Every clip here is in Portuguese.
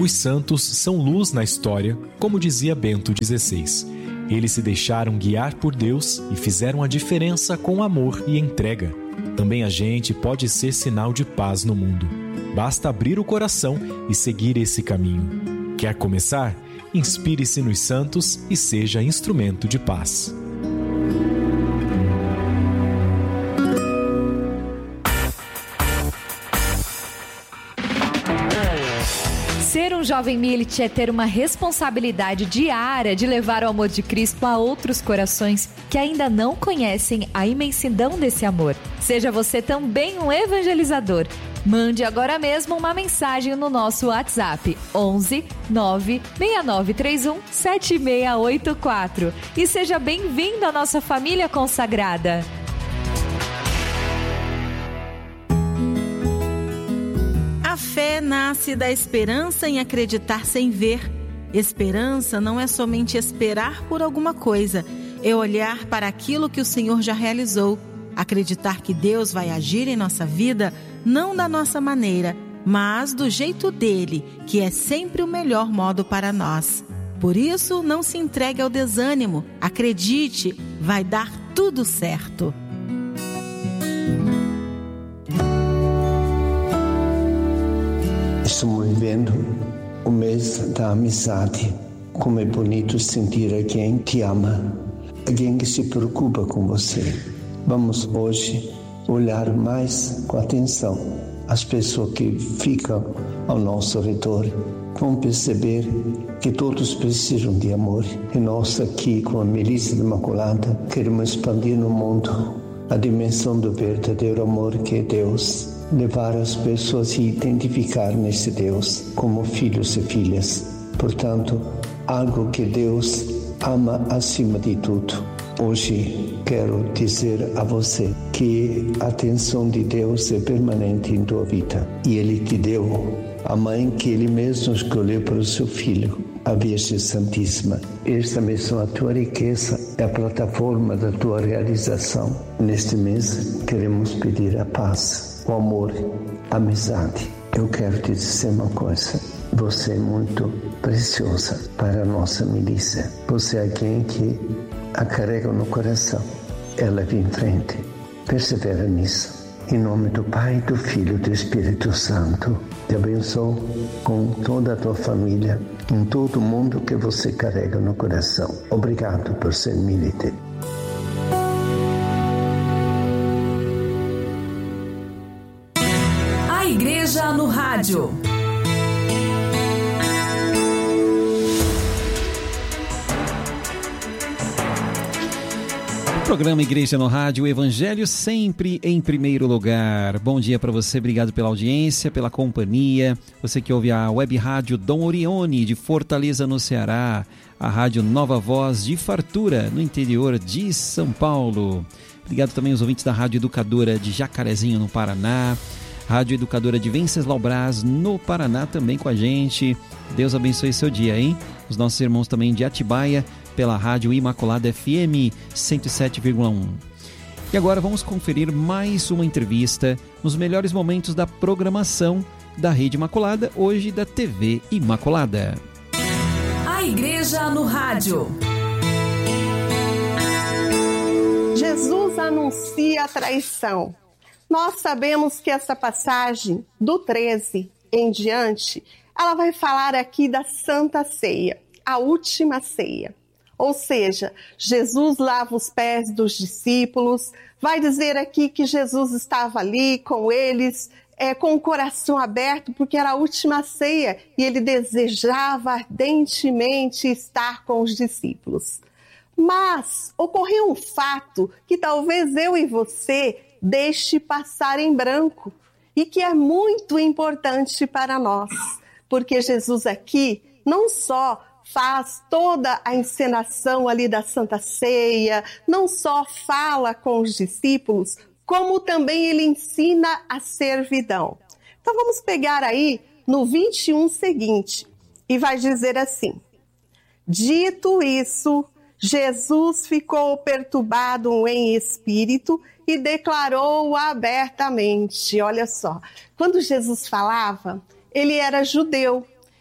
Os santos são luz na história, como dizia Bento XVI. Eles se deixaram guiar por Deus e fizeram a diferença com amor e entrega. Também a gente pode ser sinal de paz no mundo. Basta abrir o coração e seguir esse caminho. Quer começar? Inspire-se nos santos e seja instrumento de paz. Ser um jovem Milite é ter uma responsabilidade diária de levar o amor de Cristo a outros corações que ainda não conhecem a imensidão desse amor. Seja você também um evangelizador. Mande agora mesmo uma mensagem no nosso WhatsApp 11 96931 7684 e seja bem-vindo à nossa família consagrada. A fé nasce da esperança em acreditar sem ver. Esperança não é somente esperar por alguma coisa, é olhar para aquilo que o Senhor já realizou. Acreditar que Deus vai agir em nossa vida, não da nossa maneira, mas do jeito dele, que é sempre o melhor modo para nós. Por isso, não se entregue ao desânimo. Acredite, vai dar tudo certo. Estamos vivendo o mês da amizade. Como é bonito sentir alguém que te ama, alguém que se preocupa com você. Vamos hoje olhar mais com atenção as pessoas que ficam ao nosso redor. Vamos perceber que todos precisam de amor. E nós aqui com a Milícia Imaculada queremos expandir no mundo a dimensão do verdadeiro amor que é Deus. Levar as pessoas a se identificar nesse Deus como filhos e filhas. Portanto, algo que Deus ama acima de tudo. Hoje quero dizer a você que a atenção de Deus é permanente em tua vida. E Ele te deu a mãe que Ele mesmo escolheu para o seu filho, a Virgem Santíssima. Esta mesmo é a tua riqueza, é a plataforma da tua realização. Neste mês queremos pedir a paz, o amor, a amizade. Eu quero te dizer uma coisa. Você é muito preciosa para a nossa milícia. Você é alguém que a carrega no coração. Ela vem em frente. Persevera nisso. Em nome do Pai, do Filho e do Espírito Santo. Te abençoo com toda a tua família, em todo o mundo que você carrega no coração. Obrigado por ser milite. A Igreja no Rádio. Programa Igreja no Rádio, o Evangelho sempre em primeiro lugar. Bom dia para você, obrigado pela audiência, pela companhia. Você que ouve a Web Rádio Dom Orione de Fortaleza, no Ceará, a Rádio Nova Voz de Fartura, no interior de São Paulo. Obrigado também aos ouvintes da Rádio Educadora de Jacarezinho, no Paraná. Rádio Educadora de Venceslau Braz, no Paraná, também com a gente. Deus abençoe seu dia, hein? Os nossos irmãos também de Atibaia, pela Rádio Imaculada FM 107,1. E agora vamos conferir mais uma entrevista nos melhores momentos da programação da Rede Imaculada, hoje da TV Imaculada. A Igreja no Rádio. Jesus anuncia a traição. Nós sabemos que essa passagem do 13 em diante, ela vai falar aqui da Santa Ceia, a última ceia. Ou seja, Jesus lava os pés dos discípulos, vai dizer aqui que Jesus estava ali com eles, com o coração aberto, porque era a última ceia e ele desejava ardentemente estar com os discípulos. Mas ocorreu um fato que talvez eu e você deixe passar em branco e que é muito importante para nós, porque Jesus aqui não só faz toda a encenação ali da Santa Ceia, não só fala com os discípulos, como também ele ensina a servidão. Então vamos pegar aí no 21 seguinte, e vai dizer assim: dito isso, Jesus ficou perturbado em espírito e declarou abertamente. Olha só, quando Jesus falava, ele era judeu.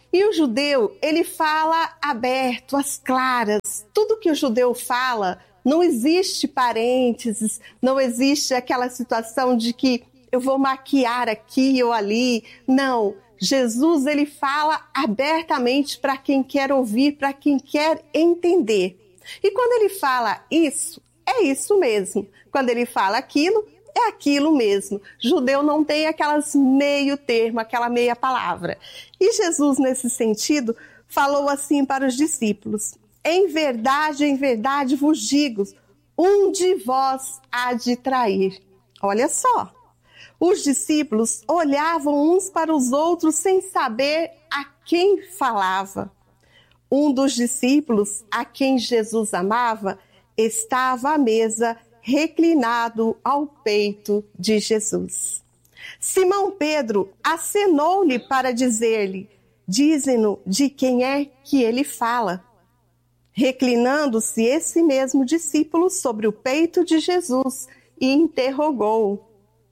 E o judeu, ele fala aberto, às claras. Tudo que o judeu fala, não existe parênteses, não existe aquela situação de que eu vou maquiar aqui ou ali. Não, Jesus, ele fala abertamente para quem quer ouvir, para quem quer entender. E quando ele fala isso, é isso mesmo. Quando ele fala aquilo, é aquilo mesmo. Judeu não tem aquelas meio termo, aquela meia palavra. E Jesus, nesse sentido, falou assim para os discípulos: em verdade vos digo, um de vós há de trair. Olha só, os discípulos olhavam uns para os outros sem saber a quem falava. Um dos discípulos, a quem Jesus amava, estava à mesa, reclinado ao peito de Jesus. Simão Pedro acenou-lhe para dizer-lhe: dizem-no de quem é que ele fala. Reclinando-se esse mesmo discípulo sobre o peito de Jesus e interrogou-o: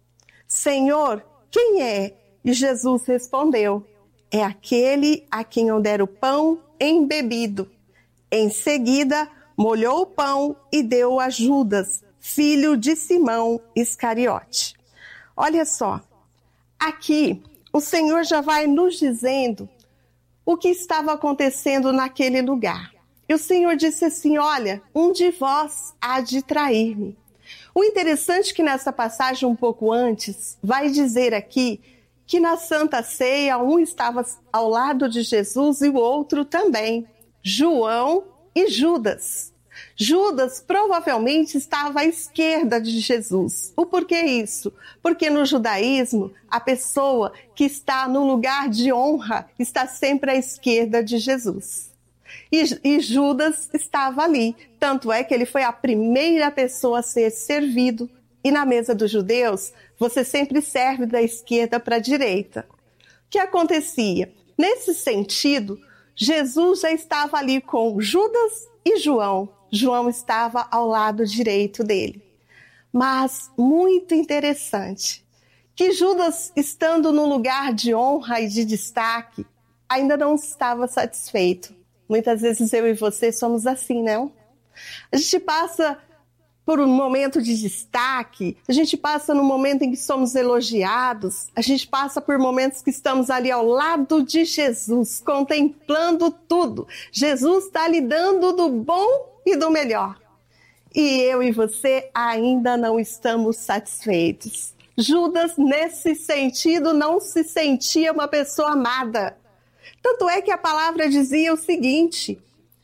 Senhor, quem é? E Jesus respondeu: é aquele a quem eu der o pão embebido. Em seguida, molhou o pão e deu a Judas, filho de Simão Iscariote. Olha só, aqui o Senhor já vai nos dizendo o que estava acontecendo naquele lugar. E o Senhor disse assim: olha, um de vós há de trair-me. O interessante é que nessa passagem um pouco antes, vai dizer aqui que na Santa Ceia um estava ao lado de Jesus e o outro também, João e Judas. Judas provavelmente estava à esquerda de Jesus. O porquê isso? Porque no judaísmo, a pessoa que está no lugar de honra está sempre à esquerda de Jesus. E Judas estava ali, tanto é que ele foi a primeira pessoa a ser servido. E na mesa dos judeus, você sempre serve da esquerda para a direita. O que acontecia? Nesse sentido, Jesus já estava ali com Judas e João. João estava ao lado direito dele. Mas muito interessante, que Judas, estando no lugar de honra e de destaque, ainda não estava satisfeito. Muitas vezes eu e você somos assim, não? A gente passa por um momento de destaque, a gente passa no momento em que somos elogiados, a gente passa por momentos que estamos ali ao lado de Jesus, contemplando tudo. Jesus está lhe dando do bom e do melhor. E eu e você ainda não estamos satisfeitos. Judas, nesse sentido, não se sentia uma pessoa amada. Tanto é que a palavra dizia o seguinte: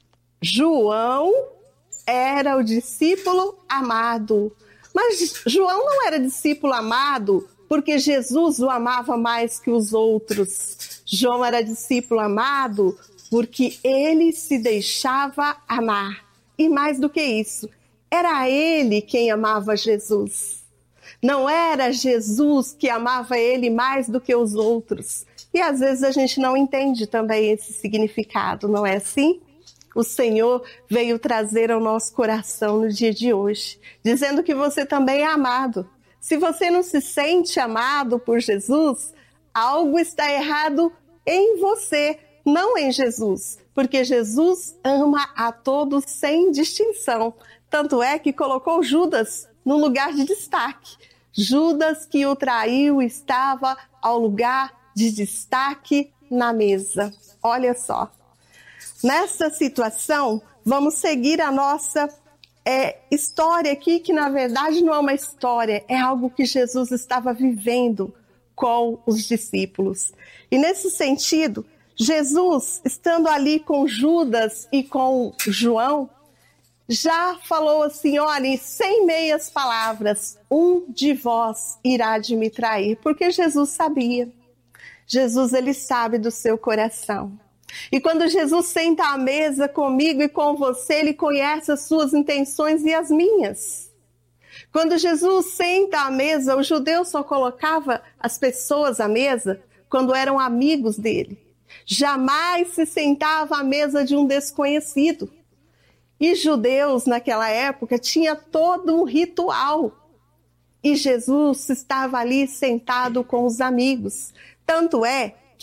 João era o discípulo amado. Mas João não era discípulo amado porque Jesus o amava mais que os outros. João era discípulo amado porque ele se deixava amar. E mais do que isso, era ele quem amava Jesus. Não era Jesus que amava ele mais do que os outros. E às vezes a gente não entende também esse significado, não é assim? O Senhor veio trazer ao nosso coração no dia de hoje, dizendo que você também é amado. Se você não se sente amado por Jesus, algo está errado em você, não em Jesus. Porque Jesus ama a todos sem distinção. Tanto é que colocou Judas no lugar de destaque. Judas, que o traiu, estava ao lugar de destaque na mesa. Olha só. Nessa situação, vamos seguir a nossa história aqui, que na verdade não é uma história, é algo que Jesus estava vivendo com os discípulos. E nesse sentido, Jesus, estando ali com Judas e com João, já falou assim: olha, sem meias palavras, um de vós irá de me trair, porque Jesus sabia. Jesus, ele sabe do seu coração. E quando Jesus senta à mesa comigo e com você, ele conhece as suas intenções e as minhas. Quando Jesus senta à mesa, o judeu só colocava as pessoas à mesa quando eram amigos dele. Jamais se sentava à mesa de um desconhecido. E judeus, naquela época, tinha todo um ritual. E Jesus estava ali sentado com os amigos. Tanto é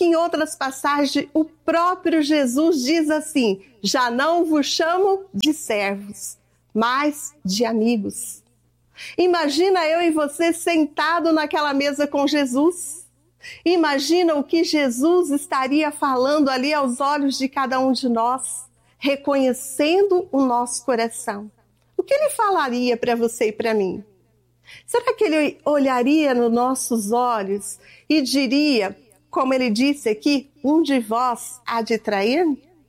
que em outras passagens o próprio Jesus diz assim: já não vos chamo de servos, mas de amigos. Imagina eu e você sentado naquela mesa com Jesus. Imagina o que Jesus estaria falando ali aos olhos de cada um de nós, reconhecendo o nosso coração. O que ele falaria para você e para mim? Será que ele olharia nos nossos olhos e diria, como ele disse aqui, um de vós há de trair?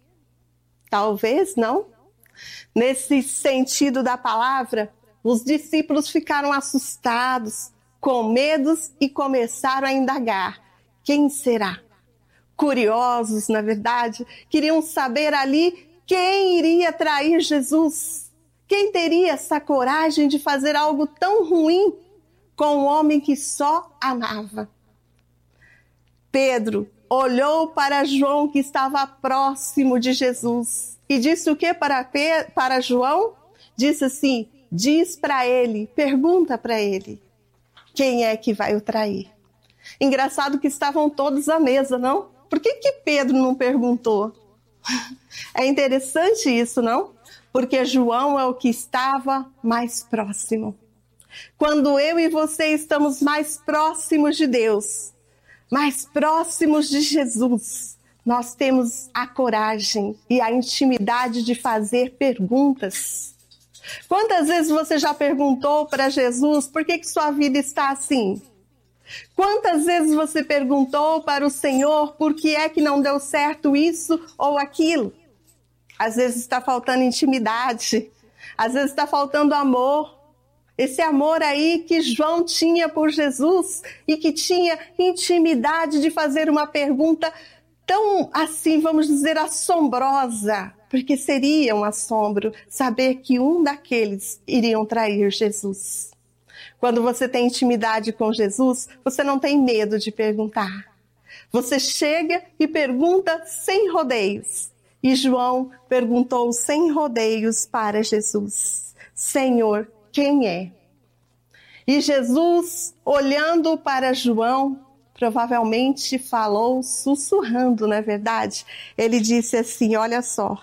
Talvez não. Nesse sentido da palavra, os discípulos ficaram assustados, com medos e começaram a indagar. Quem será? Curiosos, na verdade, queriam saber ali quem iria trair Jesus. Quem teria essa coragem de fazer algo tão ruim com um homem que só amava? Pedro olhou para João, que estava próximo de Jesus, e disse o que para João? Disse assim: diz para ele, pergunta para ele, quem é que vai o trair? Engraçado que estavam todos à mesa, não? Por que Pedro não perguntou? É interessante isso, não? Porque João é o que estava mais próximo. Quando eu e você estamos mais próximos de Deus, mais próximos de Jesus, nós temos a coragem e a intimidade de fazer perguntas. Quantas vezes você já perguntou para Jesus por que sua vida está assim? Quantas vezes você perguntou para o Senhor por que é que não deu certo isso ou aquilo? Às vezes está faltando intimidade, às vezes está faltando amor. Esse amor aí que João tinha por Jesus e que tinha intimidade de fazer uma pergunta tão assim, vamos dizer, assombrosa, porque seria um assombro saber que um daqueles iriam trair Jesus. Quando você tem intimidade com Jesus, você não tem medo de perguntar. Você chega e pergunta sem rodeios. E João perguntou sem rodeios para Jesus: Senhor, quem é? E Jesus, olhando para João, provavelmente falou sussurrando, não é verdade? Ele disse assim: olha só,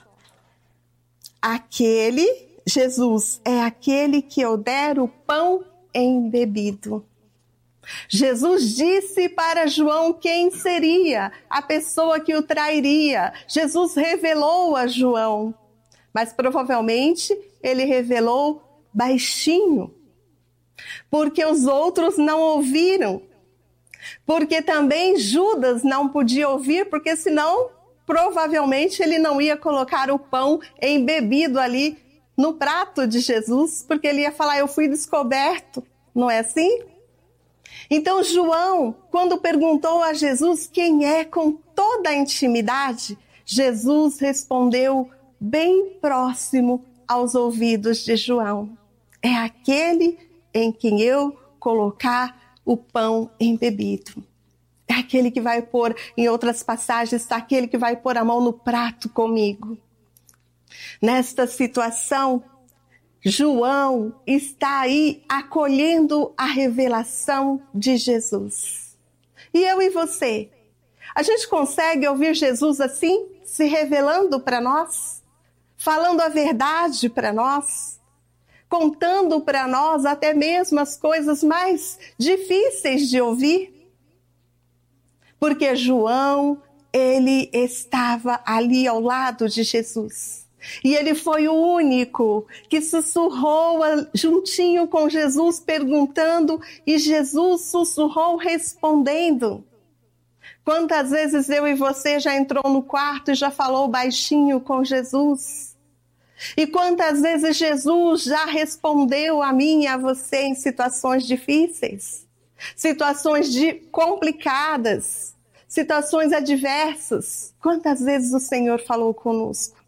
Jesus é aquele que eu der o pão embebido. Jesus disse para João quem seria a pessoa que o trairia. Jesus revelou a João, mas provavelmente ele revelou baixinho, porque os outros não ouviram, porque também Judas não podia ouvir, porque senão provavelmente ele não ia colocar o pão embebido ali no prato de Jesus, porque ele ia falar: eu fui descoberto, não é assim? Então João, quando perguntou a Jesus quem é com toda a intimidade, Jesus respondeu bem próximo aos ouvidos de João: é aquele em quem eu colocar o pão embebido. É aquele que vai pôr, em outras passagens, está aquele que vai pôr a mão no prato comigo. Nesta situação, João está aí acolhendo a revelação de Jesus. E eu e você? A gente consegue ouvir Jesus assim, se revelando para nós? Falando a verdade para nós? Contando para nós até mesmo as coisas mais difíceis de ouvir? Porque João, ele estava ali ao lado de Jesus. E ele foi o único que sussurrou juntinho com Jesus, perguntando, e Jesus sussurrou respondendo. Quantas vezes eu e você já entrou no quarto e já falou baixinho com Jesus? E quantas vezes Jesus já respondeu a mim e a você em situações difíceis? Situações complicadas, situações adversas. Quantas vezes o Senhor falou conosco?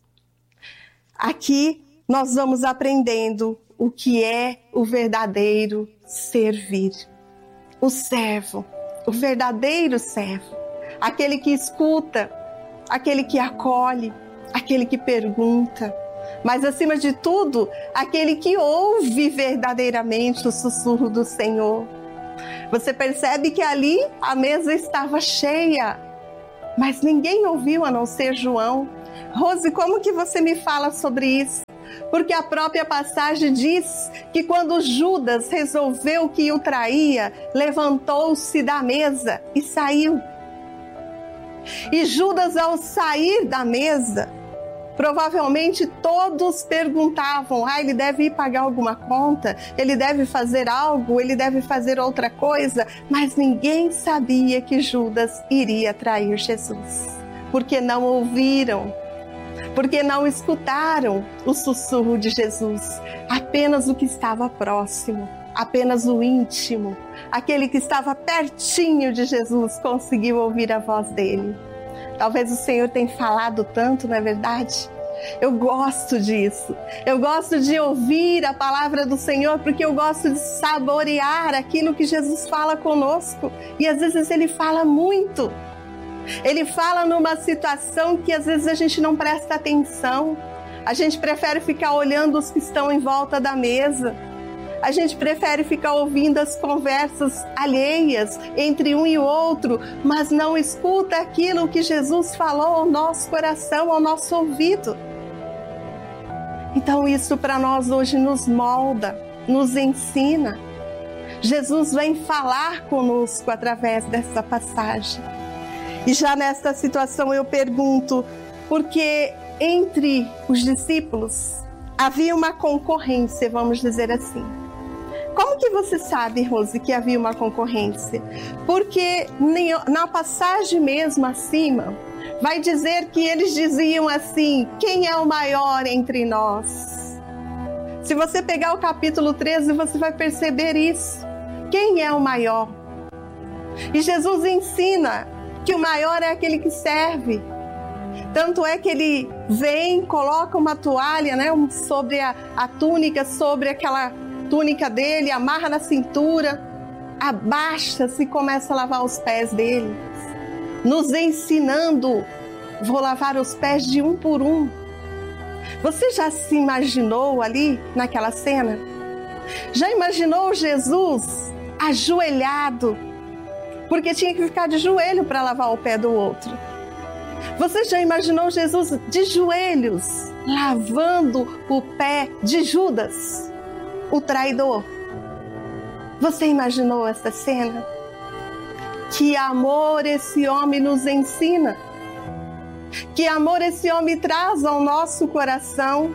Aqui nós vamos aprendendo o que é o verdadeiro servir. O servo, o verdadeiro servo. Aquele que escuta, aquele que acolhe, aquele que pergunta. Mas acima de tudo, aquele que ouve verdadeiramente o sussurro do Senhor. Você percebe que ali a mesa estava cheia mas ninguém ouviu a não ser João. Rose, como que você me fala sobre isso? Porque a própria passagem diz que quando Judas resolveu que o traía, levantou-se da mesa e saiu. E Judas, ao sair da mesa, provavelmente todos perguntavam: ele deve ir pagar alguma conta, ele deve fazer algo, ele deve fazer outra coisa, mas ninguém sabia que Judas iria trair Jesus, porque não ouviram, porque não escutaram o sussurro de Jesus, apenas o que estava próximo, apenas o íntimo, aquele que estava pertinho de Jesus conseguiu ouvir a voz dele. Talvez o Senhor tenha falado tanto, não é verdade? Eu gosto disso. Eu gosto de ouvir a palavra do Senhor, porque eu gosto de saborear aquilo que Jesus fala conosco. E às vezes Ele fala muito. Ele fala numa situação que às vezes a gente não presta atenção. A gente prefere ficar olhando os que estão em volta da mesa. A gente prefere ficar ouvindo as conversas alheias entre um e o outro, mas não escuta aquilo que Jesus falou ao nosso coração, ao nosso ouvido. Então isso para nós hoje nos molda, nos ensina. Jesus vem falar conosco através dessa passagem. E já nesta situação eu pergunto, porque entre os discípulos havia uma concorrência, vamos dizer assim. Como que você sabe, Rose, que havia uma concorrência? Porque na passagem mesmo acima, vai dizer que eles diziam assim: quem é o maior entre nós? Se você pegar o capítulo 13, você vai perceber isso. Quem é o maior? E Jesus ensina que o maior é aquele que serve. Tanto é que ele vem, coloca uma toalha, né, sobre a túnica, sobre aquela túnica dele, amarra na cintura, abaixa-se e começa a lavar os pés dele, nos ensinando: vou lavar os pés de um por um. Você já se imaginou ali naquela cena? Já imaginou Jesus ajoelhado, porque tinha que ficar de joelho para lavar o pé do outro? Você já imaginou Jesus de joelhos lavando o pé de Judas, o traidor? Você imaginou essa cena? Que amor esse homem nos ensina, que amor esse homem traz ao nosso coração.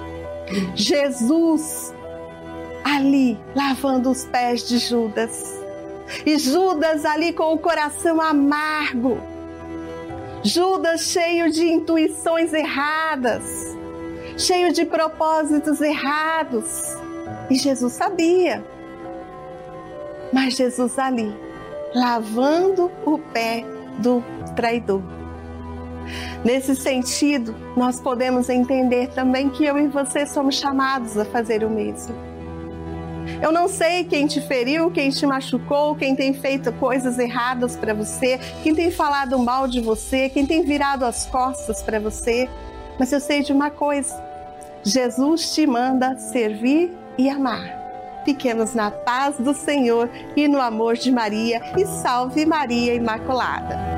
Jesus ali lavando os pés de Judas, e Judas ali com o coração amargo, Judas cheio de intuições erradas, cheio de propósitos errados. E Jesus sabia, mas Jesus ali, lavando o pé do traidor. Nesse sentido, nós podemos entender também que eu e você somos chamados a fazer o mesmo. Eu não sei quem te feriu, quem te machucou, quem tem feito coisas erradas para você, quem tem falado mal de você, quem tem virado as costas para você, mas eu sei de uma coisa: Jesus te manda servir e amar. Fiquemos na paz do Senhor e no amor de Maria, e salve Maria Imaculada.